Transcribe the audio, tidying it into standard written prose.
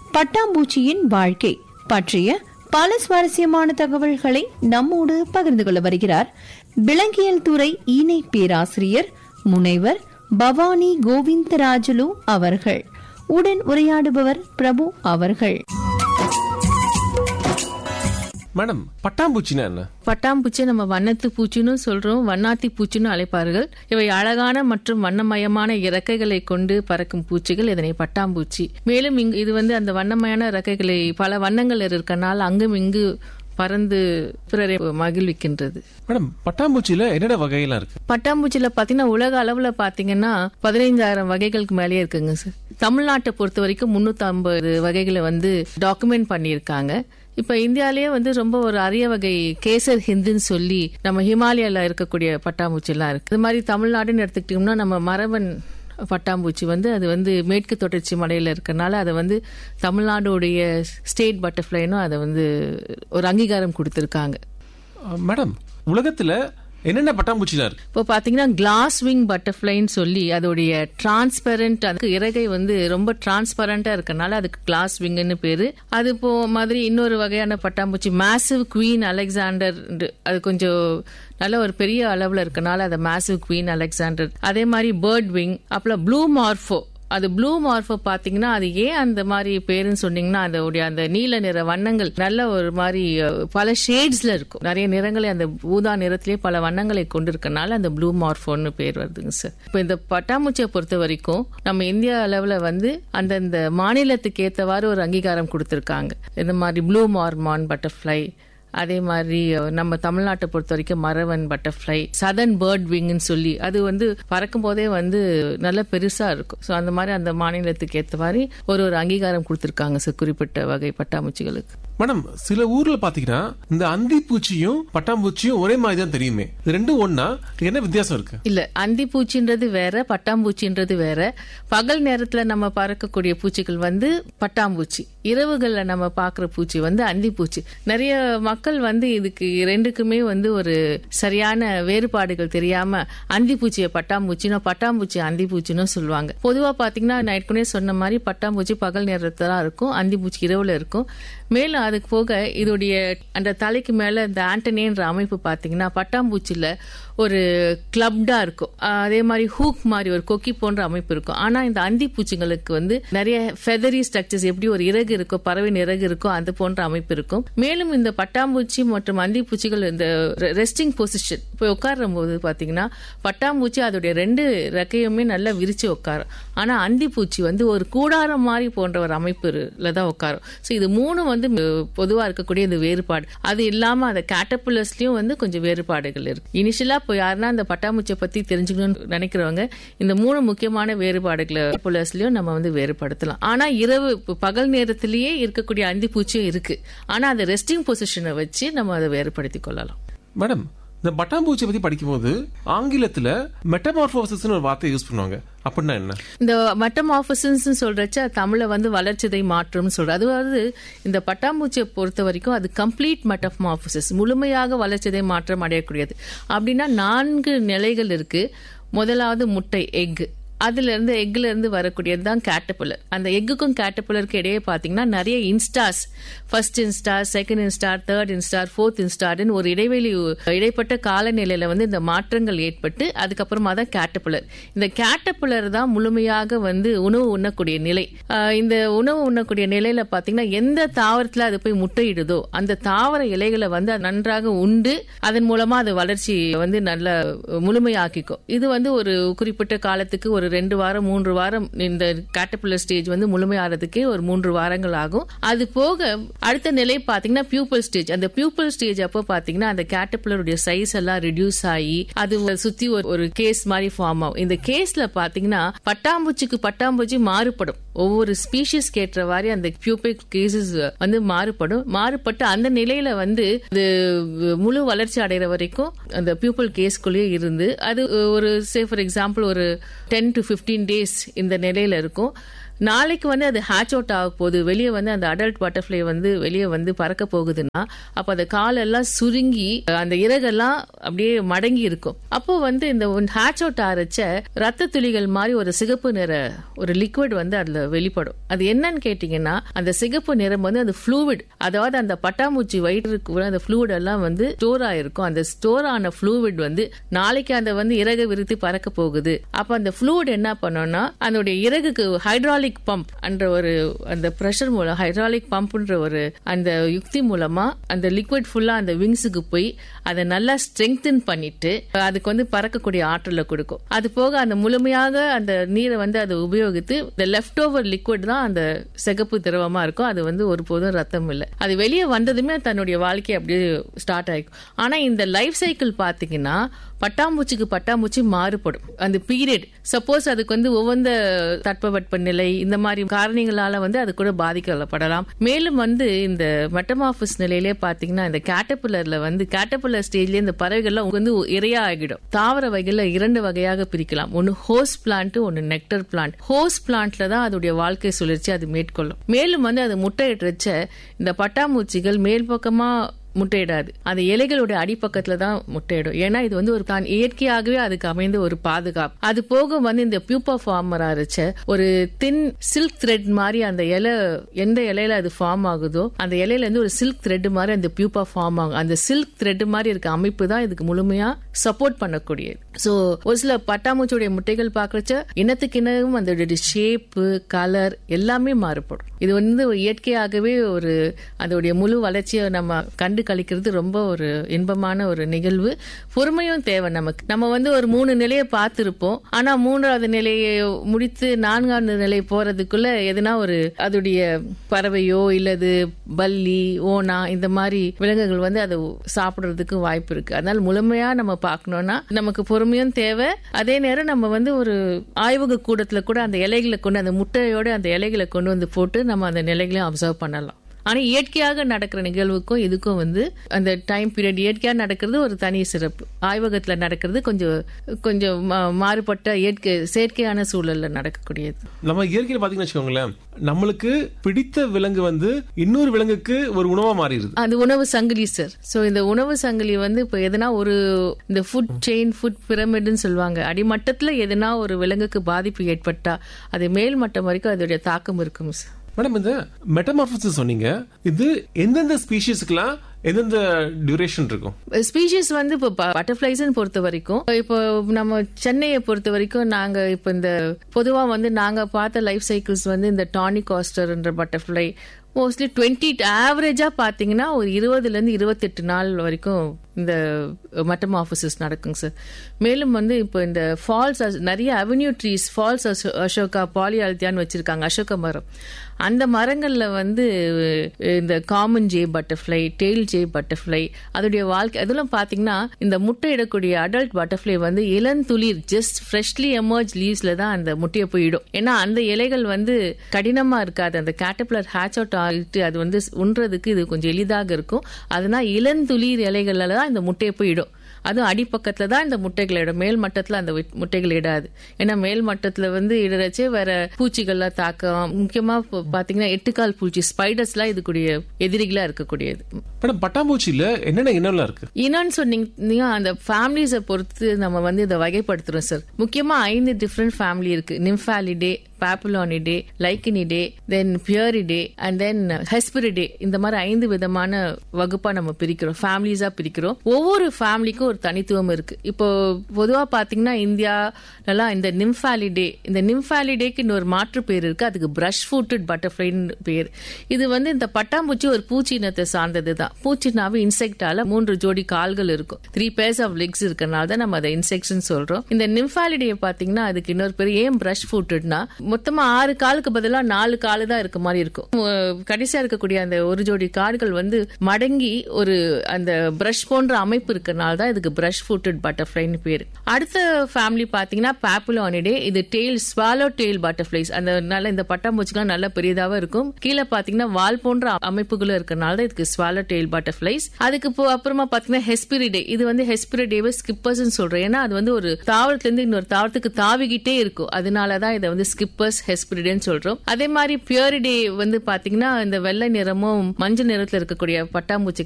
பட்டாம்பூச்சியின் வாழ்க்கை பற்றிய பல சுவாரஸ்யமான தகவல்களை நம்மோடு பகிர்ந்து கொள்ள வருகிறார் விலங்கியல் துறை இணை பேராசிரியர் முனைவர் பவானி கோவிந்தராஜலு அவர்கள். உடன் உரையாடுபவர் பிரபு அவர்கள். மேடம், பட்டாம்பூச்சினா என்ன? பட்டாம்பூச்சி நம்ம வண்ணத்து பூச்சின்னு சொல்றோம், வண்ணாத்தி பூச்சின்னு அழைப்பார்கள். இவை அழகான மற்றும் வண்ணமயமான இறக்கைகளை கொண்டு பறக்கும் பூச்சிகள், இதனை பட்டாம்பூச்சி. மேலும் இது அந்த வண்ணமயான இறக்கைகளை பல வண்ணங்கள் இருக்கனால அங்கும் இங்கு பறந்து பிறரை மகிழ்விக்கின்றது. மேடம், பட்டாம்பூச்சியில என்னென்ன வகையெல்லாம் இருக்கு? பட்டாம்பூச்சியில பாத்தீங்கன்னா உலக அளவுல பாத்தீங்கன்னா 15,000 வகைகளுக்கு மேலேயே இருக்குங்க சார். தமிழ்நாட்டை பொறுத்த வரைக்கும் 350 வகைகளை டாக்குமெண்ட் பண்ணியிருக்காங்க. இப்ப இந்தியாலேயே ரொம்ப ஒரு அரிய வகை கேசர் ஹிந்துன்னு சொல்லி நம்ம ஹிமாலயால இருக்கக்கூடிய பட்டாம்பூச்சி எல்லாம் இருக்கு. இது மாதிரி தமிழ்நாடுன்னு எடுத்துக்கிட்டோம்னா நம்ம மரவன் பட்டாம்பூச்சி அது மேற்கு தொடர்ச்சி மலையில இருக்கனால அதை தமிழ்நாடுடைய ஸ்டேட் பட்டர்ஃபிளைன்னு அதை ஒரு அங்கீகாரம் கொடுத்திருக்காங்க. மேடம், உலகத்துல என்னென்ன பட்டாம்பூச்சிலாம் இருக்கு? இப்போ பாத்தீங்கன்னா கிளாஸ் விங் பட்டர்ஃபிளைன்னு சொல்லி அதோடைய டிரான்ஸ்பரண்ட் இறகை ரொம்ப டிரான்ஸ்பரண்டா இருக்கனால அதுக்கு கிளாஸ் விங்னு பேரு. அது போ மாதிரி இன்னொரு வகையான பட்டாம்பூச்சி மேசிவ் குவீன் அலெக்சாண்டர், அது கொஞ்சம் நல்ல ஒரு பெரிய அளவுல இருக்கனால அது மேசிவ் குவீன் அலெக்சாண்டர். அதே மாதிரி பேர்ட் விங், அப்புறம் ப்ளூ மார்ஃபோ. அது ப்ளூ மார்ஃபோ பாத்தீங்கன்னா அது ஏன் அந்த மாதிரி பேருன்னு சொன்னீங்கன்னா அதோடைய அந்த நீல நிற வண்ணங்கள் நல்ல ஒரு மாதிரி பல ஷேட்ஸ்ல இருக்கும். நிறைய நிறங்களை அந்த ஊதா நிறத்திலேயே பல வண்ணங்களை கொண்டிருக்கனால அந்த ப்ளூ மார்ஃபோன்னு பேர் வருதுங்க சார். இப்ப இந்த பட்டாம்பூச்சியை பொறுத்த வரைக்கும் நம்ம இந்தியா அளவுல அந்தந்த மாநிலத்துக்கு ஏற்றவாறு ஒரு அங்கீகாரம் கொடுத்திருக்காங்க. இந்த மாதிரி ப்ளூ மார்மான் பட்டர்ஃபிளை, அதே மாதிரி நம்ம தமிழ்நாட்டை பொறுத்த வரைக்கும் மரவன் பட்டர்ஃபிளை, சதர்ன் பேர்ட் விங்னு சொல்லி அது பறக்கும் போதே நல்ல பெருசா இருக்கும். சோ அந்த மாதிரி அந்த மாநிலத்துக்கு ஏற்ற மாதிரி ஒரு அங்கீகாரம் கொடுத்திருக்காங்க சார் குறிப்பிட்ட வகை பட்டாம்பூச்சிகளுக்கு. மேடம், சில ஊர்ல பாத்தீங்கன்னா இந்த அந்தி பூச்சியும் பட்டாம்பூச்சியும் ஒரே மாதிரி தான் தெரியுமே, இது ரெண்டும் ஒன்னா, என்ன வித்தியாசம் இருக்கு? இல்ல, அந்தி பூச்சின்றது வேற, பட்டாம்பூச்சின்றது வேற. பகல் நேரத்துல நம்ம பறக்கக்கூடிய பூச்சிகள் பட்டாம்பூச்சி, இரவுகள்ல நம்ம பாக்குற பூச்சி அந்தி பூச்சி. நிறைய மக்கள் இதுக்கு ரெண்டுக்குமே ஒரு சரியான வேறுபாடுகள் தெரியாம அந்தி பூச்சியை பட்டாம்பூச்சினோ பட்டாம்பூச்சி அந்தி பூச்சினோ சொல்லுவாங்க. பொதுவா பாத்தீங்கன்னா நான் ஏற்கனவே சொன்ன மாதிரி பட்டாம்பூச்சி பகல் நேரத்துல இருக்கும், அந்தி பூச்சி இரவுல இருக்கும். மேலும் அதுக்கு போக இதோடைய அந்த தலைக்கு மேல இந்த ஆண்டனின்ற அமைப்பு பாத்தீங்கன்னா பட்டாம்பூச்சில ஒரு கிளப்டா இருக்கும். அதே மாதிரி ஹூக் மாதிரி ஒரு கொக்கி போன்ற அமைப்பு இருக்கும். ஆனா இந்த அந்தி பூச்சிகளுக்கு நிறைய ஃபெதரி ஸ்ட்ரக்சர்ஸ், எப்படி ஒரு இறகு இருக்கோ, பறவையின் இறகு இருக்கோ, அது போன்ற அமைப்பு இருக்கும். மேலும் இந்த பட்டாம்பூச்சி மற்றும் அந்தி பூச்சிகள் இந்த ரெஸ்டிங் பொசிஷன் போய் உட்காரும் போது பாத்தீங்கன்னா பட்டாம்பூச்சி அதோடைய 2 ரெக்கையுமே நல்லா விரிச்சு உட்காரும். ஆனா அந்தி பூச்சி ஒரு கூடாரம் மாதிரி போன்ற ஒரு அமைப்புல தான் உட்காரும். சோ இது 3 பொதுவா இருக்கக்கூடிய இந்த வேறுபாடு. அது இல்லாம அந்த கேட்டர்பில்லர்ஸ்லயும் கொஞ்சம் வேறுபாடுகள் இருக்கு. இனிஷியலா இப்போ யாருன்னா இந்த பட்டாம்பூச்சியை பத்தி தெரிஞ்சுக்கணும்னு நினைக்கிறவங்க இந்த 3 முக்கியமான வேறுபாடுகளை கேட்டர்பில்லர்ஸ்லயும் நம்ம வேறுபடுத்தலாம். ஆனா இரவு பகல் நேரத்திலேயே இருக்கக்கூடிய அந்தி பூச்சியும் இருக்கு. ஆனா அந்த ரெஸ்டிங் பொசிஷனை வச்சு நம்ம அதை வேறுபடுத்திக் கொள்ளலாம். மேடம், இந்த பட்டாம்பூச்சியை பத்தி படிக்கும்போது ஆங்கிலத்துல மெட்டமார்போசிஸ் ஒரு வார்த்தை யூஸ் பண்ணுவாங்க, அப்படின்னா என்ன? இந்த மெட்டமார்போசிஸ் சொல்றச்ச தமிழ்ல வளர்ச்சிதை மாற்றம் சொல்ற. அதாவது இந்த பட்டாம்பூச்சியை பொறுத்த வரைக்கும் அது கம்ப்ளீட் மெட்டமார்போசிஸ், முழுமையாக வளர்ச்சிதை மாற்றம் அடையக்கூடியது. அப்படின்னா 4 நிலைகள் இருக்கு. முதலாவது முட்டை, எக். அதுல இருந்து எக்ல இருந்து வரக்கூடியதுதான் கேட்டர்பில்லர். அந்த எக்குக்கும் கேட்டர்பில்லருக்கு இடையே பாத்தீங்கன்னா நிறைய இன்ஸ்டார்ஸ், ஃபர்ஸ்ட் இன்ஸ்டார், செகண்ட் இன்ஸ்டார், தேர்ட் இன்ஸ்டார், ஃபோர்த் இன்ஸ்டார்னு ஒரு இடைப்பட்ட காலநிலையில இந்த மாற்றங்கள் ஏற்பட்டு அதுக்கப்புறமா தான் கேட்டர்பில்லர். இந்த கேட்டர்பில்லர் தான் முழுமையாக உணவு உண்ணக்கூடிய நிலை. இந்த உணவு உண்ணக்கூடிய நிலையில பாத்தீங்கன்னா எந்த தாவரத்துல அது போய் முட்டையிடுதோ அந்த தாவர இலைகளை நன்றாக உண்டு அதன் மூலமா அது வளர்ச்சி நல்ல முழுமையாக்கிக்கும். இது ஒரு குறிப்பிட்ட காலத்துக்கு ஒரு 2 வாரம் 3 வாரம் இந்த கேட்டர்பில்லர் ஸ்டேஜ் முழுமையாகிறதுக்கே ஒரு 3 வாரங்கள் ஆகும். அது போக அடுத்த நிலை பாத்தீங்கன்னா பியூப்பல் ஸ்டேஜ். அந்த பியூப்பல் ஸ்டேஜ் அப்போ பாத்தீங்கன்னா அந்த கேட்டர்பில்லருடைய சைஸ் எல்லாம் ரெடியூஸ் ஆகி அது சுத்தி ஒரு கேஸ் மாதிரி ஃபார்ம் ஆகும். இந்த கேஸ்ல பாத்தீங்கன்னா பட்டாம்பூச்சிக்கு பட்டாம்பூச்சி மாறுபடும். ஒவ்வொரு ஸ்பீஷிஸ் கேட்டவாறு அந்த பியூபிக் கேசஸ் மாறுபட்டு அந்த நிலையில இது முழு வளர்ச்சி அடைகிற வரைக்கும் அந்த பியூப்பல் கேஸ்குள்ளேயே இருந்து அது ஒரு சே ஃபார் எக்ஸாம்பிள் ஒரு 10 to 15 days இந்த நிலையில இருக்கும். நாளைக்கு வந்து அது ஹேட்ச் அவுட் ஆக போகுது, வெளியே வந்து அந்த அடல்ட் பட்டர்ஃபிளை வந்து வெளியே வந்து பறக்க போகுதுன்னா அப்ப அந்த காலெல்லாம் சுருங்கி அந்த இறகெல்லாம் அப்படியே மடங்கி இருக்கும். அப்போ வந்து இந்த ஹேட்ச் அவுட் ஆரச்ச ரத்த துளிகள் மாதிரி ஒரு சிகப்பு நிற ஒரு லிக்விட் வந்து அதுல வெளிப்படும். அது என்னன்னு கேட்டீங்கன்னா அந்த சிகப்பு நிறம் வந்து அந்த ஃப்ளூவிட், அதாவது அந்த பட்டாம்பூச்சி வயிற்றுக்கு அந்த ஃப்ளூவிட் எல்லாம் வந்து ஸ்டோர் ஆயிருக்கும். அந்த ஸ்டோர் ஆன ஃப்ளூவிட் வந்து நாளைக்கு அந்த வந்து இறகு விரித்து பறக்க போகுது. அப்ப அந்த ஃப்ளூவிட் என்ன பண்ணோம்னா அதனுடைய இறகுக்கு ஹைட்ராலிக் பம்ப் என்ற ஒரு அந்த பிரஷர் மூலம் ஹைட்ராலிக் பம்ப்ன்ற ஒரு அந்த யுக்தி மூலமா அந்த லிக்விட் ஃபுல்லா அந்த விங்ஸுக்கு போய் அதை நல்லா ஸ்ட்ரெங்தன் பண்ணிட்டு அதுக்கு வந்து பறக்கக்கூடிய ஆற்றலை கொடுக்கும். அது போக அந்த முழுமையாக அந்த நீரை வந்து அதை உபயோகித்து இந்த லெஃப்ட் ஓவர் லிக்விட் தான் அந்த சிகப்பு திரவமா இருக்கும். அது வந்து ஒருபோதும் ரத்தம் இல்லை. அது வெளியே வந்ததுமே தன்னுடைய வாழ்க்கை அப்படியே ஸ்டார்ட் ஆயிக்கும். ஆனா இந்த லைஃப் சைக்கிள் பாத்தீங்கன்னா பட்டாம்பூச்சிக்கு பட்டாம்பூச்சி மாறுபடும். அந்த பீரியட் சப்போஸ் அதுக்கு வந்து ஒவ்வொரு தட்பவெட்ப நிலை இந்த மாதிரி காரணங்களால வந்து அது கூட பாதிக்கப்படலாம். மேலும் வந்து இந்த மெட்டமார்பஸ் நிலையிலே பாத்தீங்கன்னா இந்த கேட்டர்பில்லர்ல வந்து கேட்டர்பில்லர் ஸ்டேஜ்ல இந்த பறவைகள்லாம் வந்து இரையா ஆகிடும். தாவர வகையில 2 வகையாக பிரிக்கலாம். ஒன்னு ஹோஸ்ட் பிளான்ட், ஒன்னு நெக்டர் பிளான்ட். ஹோஸ்ட் பிளான்ட்ல தான் அதோடைய வாழ்க்கை சுழற்சி அது மேற்கொள்ளும். மேலும் வந்து அது முட்டையிடுறச்ச இந்த பட்டாம்பூச்சிகள் மேல் பக்கமா முட்டையிடாது, அது இலைகளுடைய அடிப்பக்கத்துல தான் முட்டையிடும். ஏன்னா இது வந்து ஒரு தான் இயற்கையாகவே அதுக்கு அமைந்த ஒரு பாதுகாப்பு. அது போக வந்து இந்த பியூப்பா ஃபார்மர் ஆரச்ச ஒரு தின் சில்க் த்ரெட் மாதிரி அந்த இலை எந்த இலையில அது ஃபார்ம் ஆகுதோ அந்த இலையில இருந்து ஒரு சில்க் த்ரெட் மாதிரி அந்த பியூப்பா ஃபார்ம் ஆகும். அந்த சில்க் த்ரெட் மாதிரி இருக்க அமைப்பு தான் இதுக்கு முழுமையா சப்போர்ட் பண்ணக்கூடியது. சோ ஒரு சில பட்டாம்பூச்சியுடைய முட்டைகள் பாக்குறச்ச இனத்துக்கு இனம் அந்த ஷேப்பு கலர் எல்லாமே மாறுபடும். இது வந்து இயற்கையாகவே ஒரு அதோடைய முழு வளர்ச்சியை நம்ம கண்டு கழிக்கிறது ரொம்ப ஒரு இன்பமான ஒரு நிகழ்வு. பொறுமையும் தேவை நமக்கு. நம்ம வந்து ஒரு 3 நிலையை பார்த்திருப்போம். ஆனா 3வது நிலையை முடித்து 4வது நிலை போறதுக்குள்ள எதுனா ஒரு அதோடைய பறவையோ இல்லது பல்லி ஓனா இந்த மாதிரி விலங்குகள் வந்து அதை சாப்பிடுறதுக்கு வாய்ப்பு இருக்கு. அதனால முழுமையா நம்ம பார்க்கணும்னா நமக்கு பொறுமையும் தேவை. அதே நேரம் நம்ம வந்து ஒரு ஆய்வக கூடத்துல கூட அந்த இலைகளை கொண்டு அந்த முட்டையோட அந்த இலைகளை கொண்டு வந்து போட்டு நம்ம அந்த நிலைகளையும் அப்சர்வ் பண்ணலாம். ஆனா இயற்கையாக நடக்கிற நிகழ்வுக்கும் இதுக்கும் வந்து அந்த டைம் பீரியட் இயற்கையா நடக்கிறது ஒரு தனி சிறப்பு. ஆய்வகத்துல நடக்கிறது கொஞ்சம் மாறுபட்ட செயற்கையான சூழல்ல நடக்கக்கூடியது. நம்ம இயற்கையில பாத்தீங்கன்னு வச்சுக்கோங்களேன், நம்மளுக்கு பிடித்த விலங்கு வந்து இன்னொரு விலங்குக்கு ஒரு உணவா மாறிடுது. அது உணவு சங்கிலி சார். சோ இந்த உணவு சங்கிலி வந்து இப்ப எதனா ஒரு இந்த ஃபுட் செயின் ஃபுட் பிரமிட்னு சொல்லுவாங்க. அடிமட்டத்துல எதனா ஒரு விலங்குக்கு பாதிப்பு ஏற்பட்டா அது மேல் மட்டம் வரைக்கும் அதோடைய தாக்கம் இருக்கும் சார். மேடம், இந்த மெட்டமார்போசிஸ் சொன்னீங்க, இது எந்தெந்த ஸ்பீஷீஸ்க்குலாம் எந்தெந்த டியூரேஷன் இருக்கும்? ஸ்பீஷீஸ் வந்து இப்போ பட்டர்ஃபிளைஸ் பொறுத்த வரைக்கும் இப்போ நம்ம சென்னையை பொறுத்த வரைக்கும் நாங்க இப்போ இந்த பொதுவா வந்து நாங்க பார்த்த லைஃப் சைக்கிள்ஸ் வந்து இந்த டானிக் காஸ்டர்ன்ற பட்டர்ஃபிளை மோஸ்ட்லி 20 ஆவரேஜா பாத்தீங்கன்னா ஒரு 20 இருந்து 28 நாள் வரைக்கும் இந்த மெட்டமார்போசிஸ் நடக்குங்க சார். மேலும் வந்து இப்போ இந்த ஃபால்ஸ் நிறைய அவென்யூ ட்ரீஸ் ஃபால்ஸ் அசோகா பாலியால்தியான்னு வச்சிருக்காங்க, அசோக மரம். அந்த மரங்கள்ல வந்து இந்த common J butterfly, tail J butterfly அதோடைய வாழ்க்கை அதெல்லாம் பாத்தீங்கன்னா இந்த முட்டை இடக்கூடிய அடல்ட் பட்டர்ஃபிளை வந்து இளந்துளிர் ஜஸ்ட் ஃப்ரெஷ்லி எமர்ஜ் லீவ்ஸ்ல தான் அந்த முட்டையை போயிடும். ஏன்னா அந்த இலைகள் வந்து கடினமா இருக்காது. அந்த கேட்டர்பில்லர் ஹேட்ச் அவுட் ஆகிட்டு அது வந்து உண்றதுக்கு இது கொஞ்சம் எளிதாக இருக்கும். அதனால இளந்துளிர் இலைகள்ல தான் இந்த முட்டையை போயிடும். அதுவும் அடிப்பக்கத்துல தான் இந்த முட்டைகள் இடும், மேல் மட்டத்துல அந்த முட்டைகள் இடாது. ஏன்னா மேல் மட்டத்துல வந்து இடறச்சே வேற பூச்சிகள்லாம் தாக்கம். முக்கியமா பாத்தீங்கன்னா 8 கால் பூச்சி ஸ்பைடர்ஸ் எல்லாம் இதுக்குரிய எதிரிகளா இருக்கக்கூடியது. பட்டாம்பூச்சியில என்னென்ன இனம்லாம் இருக்கு? இனம்னு சொன்னீங்க அந்த ஃபேமிலிஸை பொறுத்து நம்ம வந்து இதை வகைப்படுத்துறோம் சார். முக்கியமா 5 டிஃபரெண்ட் ஃபேமிலி இருக்கு. நிம்பாலிடே, பாப்புலானிடே, லைக்கினிடே, தென் பியரிடே அண்ட் தென் ஹெஸ்பரிடே. இந்த மாதிரி 5 விதமான வகுப்பா நம்ம பிரிக்கிறோம், ஃபேமிலிஸா பிரிக்கிறோம். ஒவ்வொரு ஃபேமிலிக்கும் ஒரு தனித்துவம் இருக்கு. இப்போ பொதுவா பாத்தீங்கன்னா இந்தியாலாம் இந்த நிம்பாலிடேக்கு இன்னொரு மாற்று பேர் இருக்கு. அதுக்கு பிரஷ் ஃபுட்டட் பட்டர்ஃபிளைன்னு பேர். இது வந்து இந்த பட்டாம்பூச்சி ஒரு பூச்சி இனத்தை சார்ந்ததுதான். பூச்சினாவே இன்செக்டால 3 ஜோடி கால்கள் இருக்கும், 3 pairs of legs இருக்கனால தான் நம்ம அதை இன்செக்ட்னு சொல்றோம். இந்த நிம்பாலிடே பாத்தீங்கன்னா அதுக்கு இன்னொரு பேர் ஏன் பிரஷ் ஃபுட்டட்னா மொத்தமா 6 காலுக்கு பதிலா 4 காலு தான் இருக்க மாதிரி இருக்கும். கடைசியா இருக்கக்கூடிய அந்த ஒரு ஜோடி கால்கள் வந்து மடங்கி ஒரு அந்த பிரஷ் போன்ற அமைப்பு இருக்கனால தான் இதுக்கு பிரஷ் ஃபுட்டட் பட்டர்ஃபிளைன்னு பேரு. அடுத்த ஃபேமிலி பாத்தீங்கன்னா பாப்புலானிடே. இது டெயில் ஸ்வாலோ டெயில் பட்டர்ஃபிளைஸ். அந்த நல்ல இந்த பட்டாம்பூச்சிலாம் நல்ல பெரியதாவே இருக்கும். கீழே பாத்தீங்கன்னா வால் போன்ற அமைப்புகளும் இருக்கனால தான் இதுக்கு ஸ்வாலோ டெயில் பட்டர்ஃபிளைஸ். அதுக்கு அப்புறமா பாத்தீங்கன்னா ஹெஸ்பிரிடே. இது வந்து ஹெஸ்பிரிடேவை ஸ்கிப்பர்ஸ் சொல்றேன். ஏன்னா அது வந்து ஒரு தாவரத்துல இருந்து இன்னொரு தாவரத்துக்கு தாவிக்கிட்டே இருக்கும், அதனாலதான் இதை வந்து ஸ்கிப் லூப்பஸ் ஹெஸ்பிரிடின்னு சொல்றோம். அதே மாதிரி பியூரிடே வந்து பாத்தீங்கன்னா இந்த வெள்ளை நிறமும் மஞ்சள் நிறத்துல இருக்கக்கூடிய பட்டாம்பூச்சி